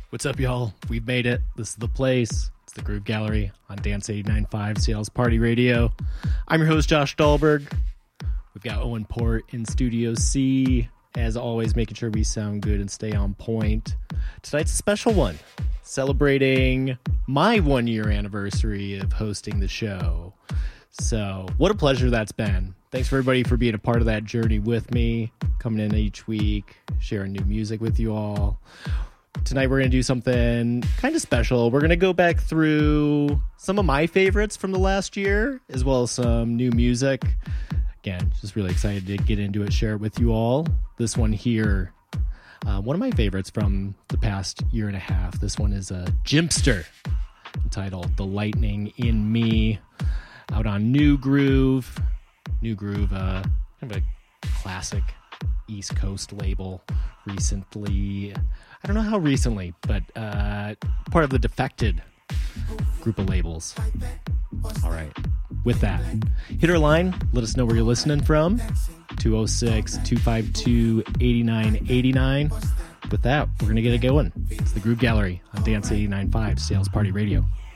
What's up, y'all? We've made it. This is the place. It's the Groove Gallery on Dance 89.5 Sales Party Radio. I'm your host, Josh Dahlberg. We've got Owen Port in Studio C. As always, making sure we sound good and stay on point. Tonight's a special one, celebrating my 1-year anniversary of hosting the show. So, what a pleasure that's been. Thanks for everybody for being a part of that journey with me, coming in each week, sharing new music with you all. Tonight we're going to do something kind of special. We're going to go back through some of my favorites from the last year, as well as some new music. Again, just really excited to get into it, share it with you all. This one here, one of my favorites from the past year and a half. This one is a Jimpster, entitled The Lightning in Me, out on New Groove. New Groove, kind of a classic East Coast label recently. I don't know how recently, but part of the Defected group of labels. All right. With that, hit our line. Let us know where you're listening from. 206-252-8989. With that, we're going to get it going. It's the Groove Gallery on Dance 89.5 Sales Party Radio.